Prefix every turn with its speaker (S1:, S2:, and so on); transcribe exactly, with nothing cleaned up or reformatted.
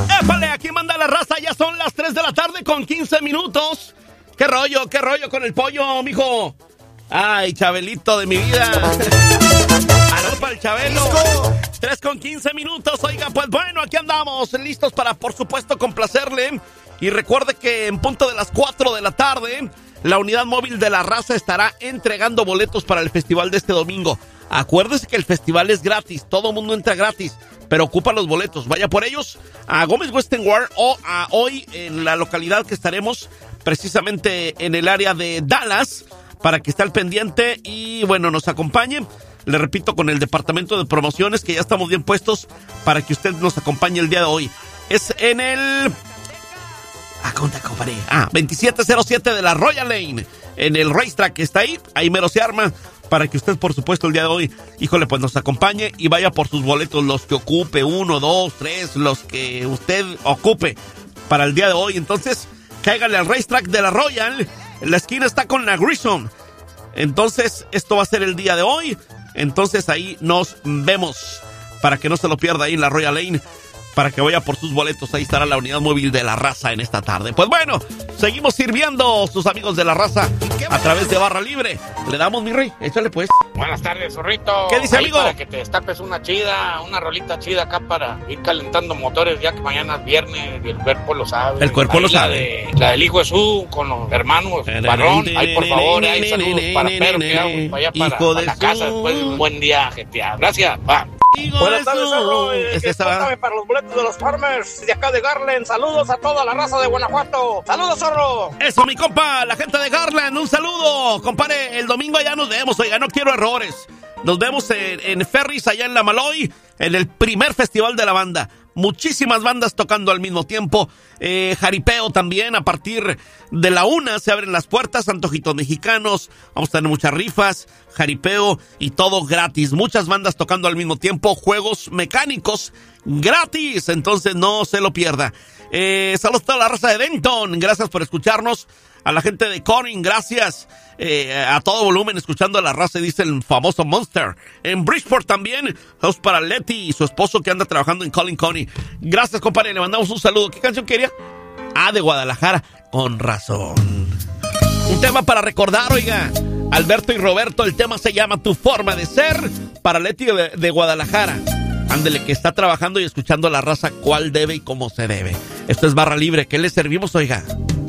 S1: Épale, aquí manda la raza, ya son las tres de la tarde con quince minutos. ¿Qué rollo, qué rollo con el pollo, mijo? Ay, Chabelito de mi vida. Aló para el Chabelo. tres con quince minutos, oiga, pues bueno, aquí andamos, listos para, por supuesto, complacerle. Y recuerde que en punto de las cuatro de la tarde, la unidad móvil de la raza estará entregando boletos para el festival de este domingo. Acuérdese que el festival es gratis, todo mundo entra gratis, pero ocupa los boletos. Vaya por ellos a Gómez Western Ward o a hoy en la localidad que estaremos precisamente en el área de Dallas para que esté al pendiente y bueno, nos acompañe. Le repito, con el departamento de promociones que ya estamos bien puestos para que usted nos acompañe el día de hoy. Es en el... Ah, ¿cómo te comparé? Ah, veintisiete cero siete de la Royal Lane, en el racetrack que está ahí, ahí mero se arma, para que usted, por supuesto, el día de hoy, híjole, pues nos acompañe y vaya por sus boletos, los que ocupe, uno, dos, tres, los que usted ocupe para el día de hoy. Entonces, cáigale al racetrack de la Royal, en la esquina está con la Grisham. Entonces, esto va a ser el día de hoy, entonces ahí nos vemos, para que no se lo pierda ahí en la Royal Lane, para que vaya por sus boletos. Ahí estará la unidad móvil de la raza en esta tarde. Pues bueno, seguimos sirviendo sus amigos de la raza a través de Barra Libre. Le damos, mi rey, échale pues.
S2: Buenas tardes, zorrito.
S1: ¿Qué dice,
S2: ahí
S1: amigo?
S2: Para que te destapes una chida, una rolita chida acá para ir calentando motores, ya que mañana es viernes y el cuerpo lo sabe.
S1: El cuerpo
S2: ahí
S1: lo
S2: la
S1: sabe.
S2: De, la del hijo Jesús con los hermanos varón. Ahí, por favor, ahí saludos para Pedro, que vamos para allá para, para la casa después de un buen día, jetear. Gracias, va.
S3: Buenas tardes, Cerro. Eh, este estaba... para los boletos de los Farmers de acá de Garland. Saludos a toda la raza de Guanajuato. Saludos, Zorro.
S1: Eso, mi compa, la gente de Garland, un saludo. Compare, el domingo allá nos vemos. Oiga, no quiero errores. Nos vemos en, en Ferris, allá en La Maloy, en el primer festival de la banda. Muchísimas bandas tocando al mismo tiempo. Eh, jaripeo también. A partir de la una se abren las puertas. Antojitos mexicanos. Vamos a tener muchas rifas. Jaripeo y todo gratis. Muchas bandas tocando al mismo tiempo. Juegos mecánicos gratis. Entonces no se lo pierda. Eh, saludos a toda la raza de Denton. Gracias por escucharnos. A la gente de Corin, gracias. Eh, a todo volumen, escuchando a la raza, dice el famoso Monster. En Bridgeport también, saludos para Leti y su esposo que anda trabajando en Collin County. Gracias, compadre, le mandamos un saludo. ¿Qué canción quería? Ah, de Guadalajara, con razón. Un tema para recordar, oiga. Alberto y Roberto, el tema se llama Tu Forma de Ser, para Leti de, de Guadalajara. Ándele, que está trabajando y escuchando a la raza cuál debe y cómo se debe. Esto es Barra Libre. ¿Qué le servimos, oiga?